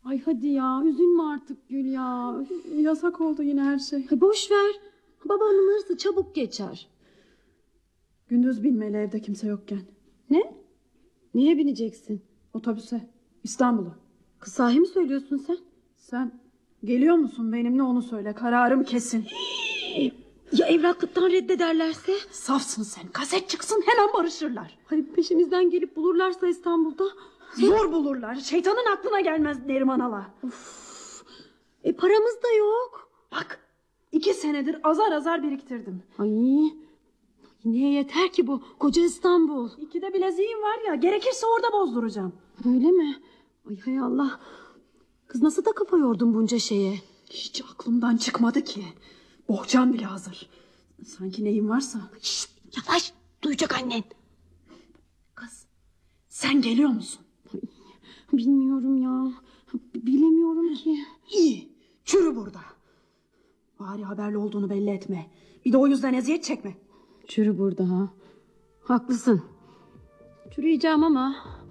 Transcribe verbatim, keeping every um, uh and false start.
Ay hadi ya, üzülme artık Gül ya. Yasak oldu yine her şey. Ay boş ver. Babanın hırsı çabuk geçer. Gündüz binmeli evde kimse yokken. Ne? Niye bineceksin? Otobüse, İstanbul'a. Kız sahi mi söylüyorsun sen? Sen geliyor musun benimle, onu söyle, kararım kesin. Ya evraklıktan reddederlerse? Safsın sen, kaset çıksın hemen barışırlar. Hani peşimizden gelip bulurlarsa İstanbul'da? Zor bulurlar, şeytanın aklına gelmez Neriman Ala. Of. E paramız da yok. Bak, iki senedir azar azar biriktirdim. Ay, neye yeter ki bu koca İstanbul? İkide bileziğim var ya, gerekirse orada bozduracağım. Öyle mi? Ay hay Allah. Kız nasıl da kafa yordun bunca şeye? Hiç aklımdan çıkmadı ki. Bohçam bile hazır. Sanki neyin varsa. Şşt, yavaş, duyacak annen. Kız, sen geliyor musun? Ay, bilmiyorum ya. Bilemiyorum ki. İyi, çürü burada. Bari haberli olduğunu belli etme. Bir de o yüzden eziyet çekme. Çürü burada ha. Haklısın. Çürüyeceğim ama